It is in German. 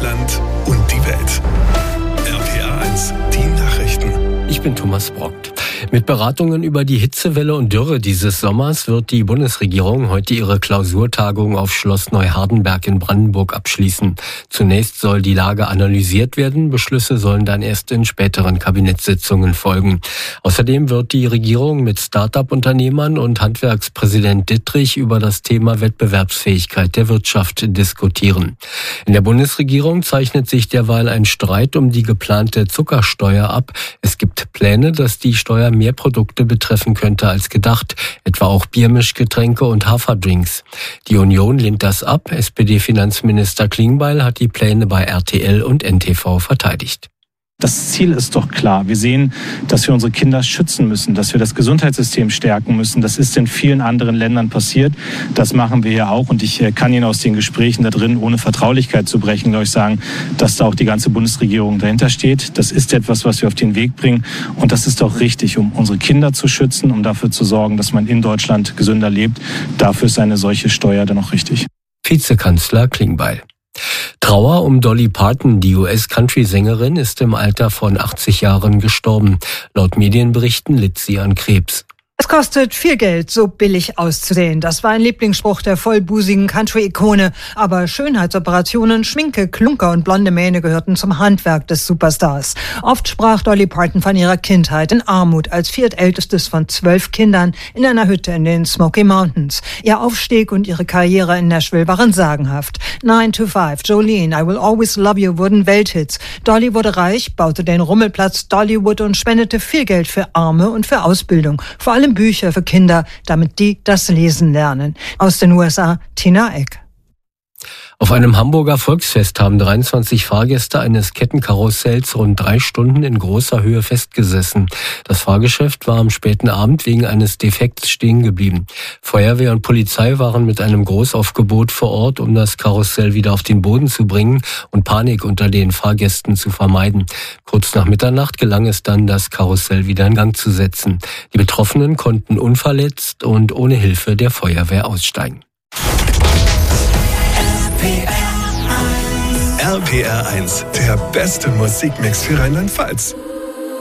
Deutschland und die Welt. RPA1, die Nachrichten. Ich bin Thomas Brockt. Mit Beratungen über die Hitzewelle und Dürre dieses Sommers wird die Bundesregierung heute ihre Klausurtagung auf Schloss Neuhardenberg in Brandenburg abschließen. Zunächst soll die Lage analysiert werden, Beschlüsse sollen dann erst in späteren Kabinettssitzungen folgen. Außerdem wird die Regierung mit Start-up-Unternehmern und Handwerkspräsident Dittrich über das Thema Wettbewerbsfähigkeit der Wirtschaft diskutieren. In der Bundesregierung zeichnet sich derweil ein Streit um die geplante Zuckersteuer ab. Es gibt Pläne, dass die Steuer mehr Produkte betreffen könnte als gedacht, etwa auch Biermischgetränke und Haferdrinks. Die Union lehnt das ab. SPD-Finanzminister Klingbeil hat die Pläne bei RTL und NTV verteidigt. Das Ziel ist doch klar. Wir sehen, dass wir unsere Kinder schützen müssen, dass wir das Gesundheitssystem stärken müssen. Das ist in vielen anderen Ländern passiert. Das machen wir ja auch. Und ich kann Ihnen aus den Gesprächen da drin, ohne Vertraulichkeit zu brechen, glaube ich, sagen, dass da auch die ganze Bundesregierung dahinter steht. Das ist etwas, was wir auf den Weg bringen. Und das ist auch richtig, um unsere Kinder zu schützen, um dafür zu sorgen, dass man in Deutschland gesünder lebt. Dafür ist eine solche Steuer dann auch richtig. Vizekanzler Klingbeil. Trauer um Dolly Parton, die US-Country-Sängerin, ist im Alter von 80 Jahren gestorben. Laut Medienberichten litt sie an Krebs. Es kostet viel Geld, so billig auszusehen. Das war ein Lieblingsspruch der vollbusigen Country-Ikone. Aber Schönheitsoperationen, Schminke, Klunker und blonde Mähne gehörten zum Handwerk des Superstars. Oft sprach Dolly Parton von ihrer Kindheit in Armut als viertältestes von 12 Kindern in einer Hütte in den Smoky Mountains. Ihr Aufstieg und ihre Karriere in Nashville waren sagenhaft. 9 to 5, Jolene, I Will Always Love You wurden Welthits. Dolly wurde reich, baute den Rummelplatz Dollywood und spendete viel Geld für Arme und für Ausbildung. Vor allem Bücher für Kinder, damit die das Lesen lernen. Aus den USA, Tina Eck. Auf einem Hamburger Volksfest haben 23 Fahrgäste eines Kettenkarussells rund 3 Stunden in großer Höhe festgesessen. Das Fahrgeschäft war am späten Abend wegen eines Defekts stehen geblieben. Feuerwehr und Polizei waren mit einem Großaufgebot vor Ort, um das Karussell wieder auf den Boden zu bringen und Panik unter den Fahrgästen zu vermeiden. Kurz nach Mitternacht gelang es dann, das Karussell wieder in Gang zu setzen. Die Betroffenen konnten unverletzt und ohne Hilfe der Feuerwehr aussteigen. RPR1, der beste Musikmix für Rheinland-Pfalz.